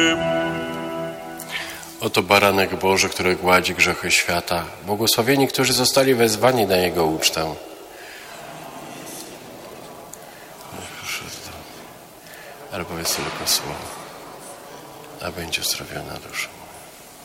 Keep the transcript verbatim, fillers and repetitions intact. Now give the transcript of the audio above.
Oto baranek Boży, który gładzi grzechy świata. Błogosławieni, którzy zostali wezwani na Jego ucztę. Ale powiedz tylko słowo, a będzie uzdrowiona dusza.